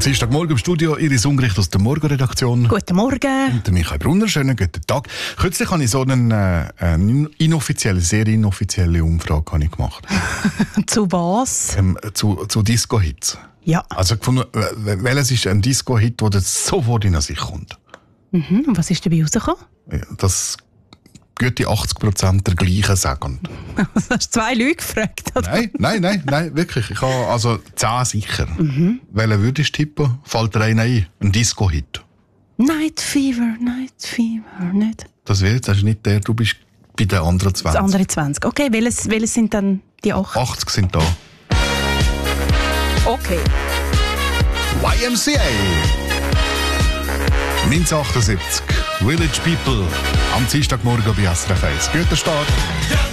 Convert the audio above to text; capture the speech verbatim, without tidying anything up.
Dienstagmorgen im Studio, Iris Ungericht aus der Morgenredaktion. Guten Morgen. Und der Michael Brunner, schönen guten Tag. Kürzlich habe ich so eine, äh, eine inoffizielle, sehr inoffizielle Umfrage habe ich gemacht. Zu was? Ähm, zu, zu Disco-Hits. Ja. Also gefunden, äh, welches ist ein Disco-Hit, der sofort in sich kommt? Mhm. Und was ist dabei rausgekommen? Ja, das gute achtzig Prozent der gleichen sagen. Hast du zwei Leute gefragt? Oder? Nein, nein, nein, nein, wirklich. Ich habe also zehn sicher. Mhm. Welchen würdest du tippen? Fällt dir einer ein? Ein Disco-Hit? Night Fever, Night Fever, nicht? Das wäre jetzt also nicht der, du bist bei den anderen zwanzig. Das andere zwanzig. Okay, welches, welches sind dann die acht? achtzig sind da. Okay. Y M C A neunzehnhundertachtundsiebzig. Village People am Dienstagmorgen bei S R F eins. Guter Start.